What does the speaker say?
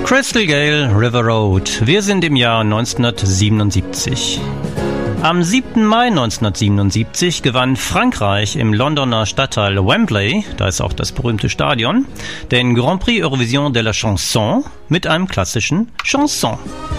Crystal Gale, River Road. Wir sind im Jahr 1977. Am 7. Mai 1977 gewann Frankreich im Londoner Stadtteil Wembley, da ist auch das berühmte Stadion, den Grand Prix Eurovision de la Chanson mit einem klassischen Chanson.